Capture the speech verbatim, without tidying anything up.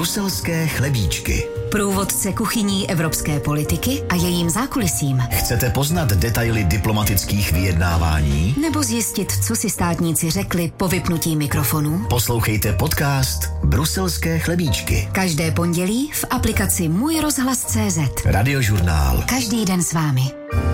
Bruselské chlebíčky. Průvodce kuchyní evropské politiky a jejím zákulisím. Chcete poznat detaily diplomatických vyjednávání? Nebo zjistit, co si státníci řekli po vypnutí mikrofonu? Poslouchejte podcast Bruselské chlebíčky. Každé pondělí v aplikaci Můj rozhlas tečka cé zet. Radiožurnál. Každý den s vámi.